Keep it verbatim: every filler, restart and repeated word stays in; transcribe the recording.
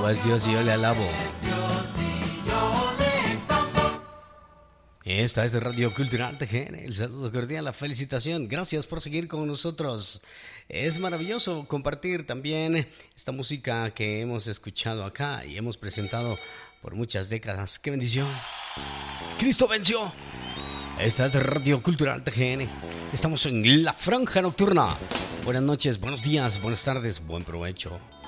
Alaba a Dios y yo le alabo. Esta es Radio Cultural T G N. El saludo cordial, la felicitación. Gracias por seguir con nosotros. Es maravilloso compartir también esta música que hemos escuchado acá y hemos presentado por muchas décadas. ¡Qué bendición! ¡Cristo venció! Esta es Radio Cultural T G N. Estamos en la franja nocturna. Buenas noches, buenos días, buenas tardes, buen provecho.